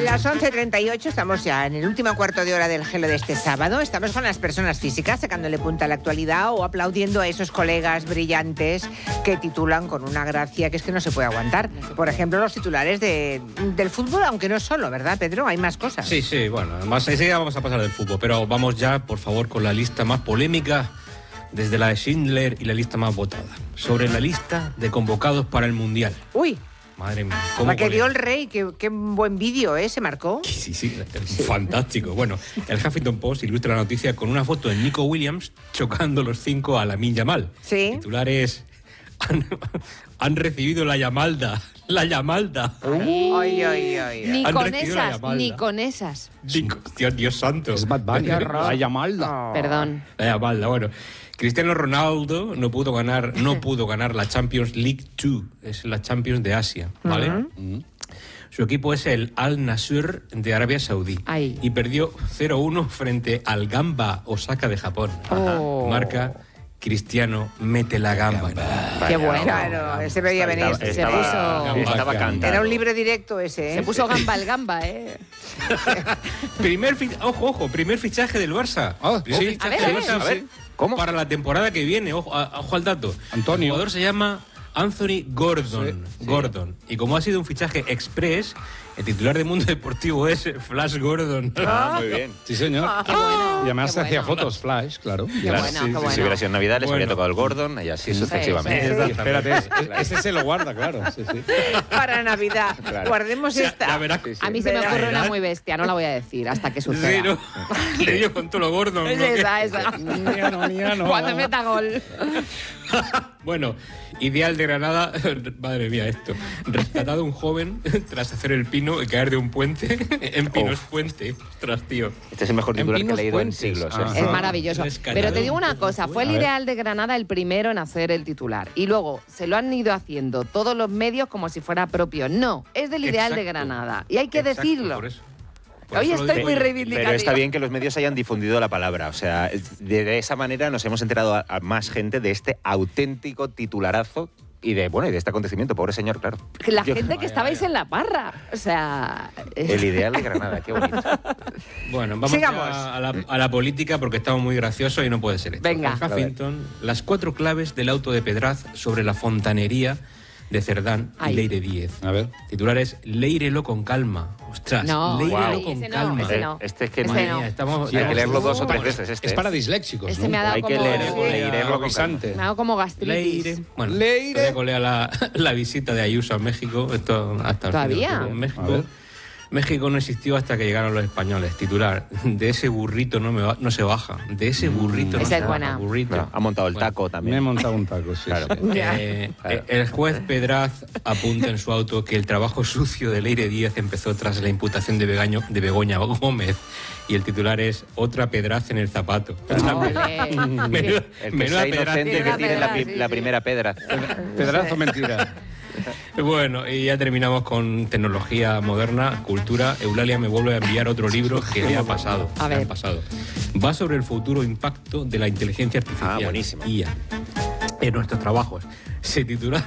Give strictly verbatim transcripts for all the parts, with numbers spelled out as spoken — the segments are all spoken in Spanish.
las once y treinta y ocho estamos ya en el último cuarto de hora del Gelo de este sábado. Estamos con las personas físicas sacándole punta a la actualidad o aplaudiendo a esos colegas brillantes que titulan con una gracia que es que no se puede aguantar. Por ejemplo, los titulares de, del fútbol, aunque no solo, ¿verdad, Pedro? Hay más cosas. Sí, sí, bueno, más enseguida vamos a pasar del fútbol, pero vamos ya, por favor, con la lista más polémica desde la de Schindler y la lista más votada. Sobre la lista de convocados para el Mundial. Uy. Madre mía. ¿Cómo La que dio el rey, qué, qué buen vídeo, ¿eh? Se marcó. Sí, sí, sí, fantástico. Bueno, el Huffington Post ilustra la noticia con una foto de Nico Williams chocando los cinco a Lamine Yamal. Sí. Titulares: han, han recibido la llamalda. La llamalda. Ay, ay, ay, ay. Ni Han con recibido la esas, llamalda. ni con esas. Dios, Dios, Dios santo. Es Bad Bunny. Qué horror. La llamalda. Oh. Perdón. La llamalda, bueno. Cristiano Ronaldo no pudo ganar, no pudo ganar la Champions League dos, es la Champions de Asia, ¿vale? Uh-huh. Su equipo es el Al Nassr de Arabia Saudí. Ay. Y perdió cero uno frente al Gamba Osaka de Japón. Oh. Marca: Cristiano mete la gamba. Qué bueno. Claro, ese veía venir. Estaba, Se estaba, puso- estaba cantando. Era un libre directo ese, ¿eh? Se puso gamba el gamba, ¿eh? Primer fi- ojo, ojo, primer fichaje del Barça. Ah, Primer sí. fichaje A ver, del a Barça, ver. A ver, ¿cómo? Para la temporada que viene, ojo, a- ojo al dato. Antonio. El jugador se llama Anthony Gordon. Sí, sí. Gordon. Y como ha sido un fichaje express, el titular de Mundo Deportivo es Flash Gordon. Ah, muy bien. Sí, señor. Qué bueno. Y además qué hacía bueno. fotos flash, claro. Qué Claro, bueno, sí, qué sí, bueno. Si hubiera sido en Navidad, les Bueno. habría tocado el Gordon y así sucesivamente. sí. Y espérate, es- es- ese se lo guarda, claro. Sí, sí. Para Navidad. Claro. Guardemos Ya esta. verás. Sí, sí. A mí se me Verá, ocurre una verá. muy bestia, no la voy a decir hasta que Sí, suceda. ¿no? Le dio con todo lo Gordon. Es ¿no? esa, esa. Niano, niano. Cuando meta gol. Bueno, Ideal de Granada, madre mía esto, rescatado un joven tras hacer el pino y caer de un puente en Pinos Puente. Ostras, tío. Este es el mejor En titular que he Pinos leído Puentes. en siglos. Ah. ¿eh? Es maravilloso. Rescatado Pero te digo un una poco, cosa, fue el a ver. Ideal de Granada el primero en hacer el titular. Y luego se lo han ido haciendo todos los medios como si fuera propio. No, es del Ideal de Exacto. Granada. Y hay que Exacto, decirlo. por eso. Por Hoy eso lo estoy digo muy yo. reivindicativa. Pero está bien que los medios hayan difundido la palabra. O sea, de, de esa manera nos hemos enterado a, a más gente de este auténtico titularazo y de, bueno, y de este acontecimiento. Pobre señor, claro. Que La Yo- gente que vaya, estabais vaya. en la parra. O sea. El Ideal de Granada, qué bonito. Bueno, vamos Sigamos. ya a la, a la política porque estamos muy graciosos y no puede ser esto. Venga. En Huffington, las cuatro claves del auto de Pedraz sobre la fontanería de Cerdán Ay. y Leire Díez. A ver. Titulares: léirelo con calma. Ostras, No, léirelo guau. con ese no, calma. ese no. Este es que Ese Madre no. mía, estamos, Sí, hay que estamos- leerlo dos o tres Uh, veces. Este, Es para ¿eh? disléxicos, Ese ¿no? me ha dado Hay que como. leer, Sí. leerlo con calma. Guisante. Me ha dado como gastritis. Leire. Bueno, Leire. todavía colea la, la visita de Ayuso a México. Esto hasta el ¿Todavía? fin del mundo. A México, ver. México no existió hasta que llegaron los españoles. Titular: de ese burrito no, me va- no se baja. De ese burrito no Esa se es baja. buena. Burrito. Bueno, ha montado el Bueno, taco Me he también. montado un taco, sí. Claro. sí. Eh, Claro. eh, el juez Pedraz apunta en su auto que el trabajo sucio de Leire Díaz empezó tras la imputación de, Begaño, de Begoña Gómez. Y el titular es: otra Pedraz en el zapato. Ole. Menuda, El que menuda sea Pedraz. inocente Tiene que una tiene la, pedra, pri- sí, la sí. primera pedra. Pedrazo mentira. Bueno, y ya terminamos con tecnología moderna, cultura. Eulalia me vuelve a enviar otro libro que le ha pasado. A le ha ver. pasado. Va sobre el futuro impacto de la inteligencia artificial. Ah, buenísimo. I A. En nuestros trabajos. Se titula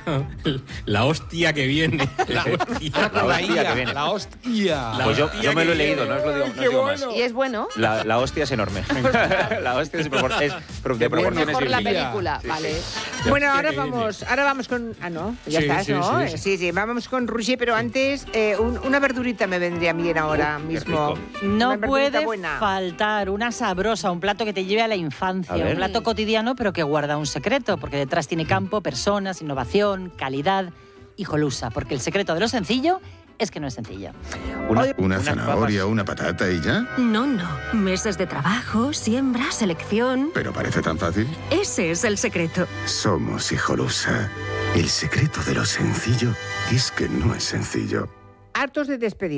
La hostia que viene. La hostia. La La hostia que ia, viene. la hostia. La Pues yo, hostia yo me lo he que leído, viene. no os lo digo, no os Qué digo bueno. más. Y es bueno. La, la hostia es enorme. La hostia es, propor- es pro- de bueno, proporciones Mejor la bíblicas. película, vale. Bueno, hostia ahora que viene. vamos, ahora vamos con... Ah, no, ya Sí, estás, sí, ¿no? sí, Sí, sí. sí, vamos con Roger, pero antes eh, un- una verdurita me vendría bien ahora mismo. rico. Una No verdurita puede buena. faltar una sabrosa, un plato que te lleve a la infancia, A ver. un plato cotidiano pero que guarda un secreto, porque detrás tiene campo, personas, innovación, calidad y jolusa, porque el secreto de lo sencillo es que no es sencillo. Una, ¿Una unas zanahoria, papas- una patata y ya? No, no. Meses de trabajo, siembra, selección. ¿Pero parece tan fácil? Ese es el secreto. Somos Hijolusa. El secreto de lo sencillo es que no es sencillo. Hartos de despedir.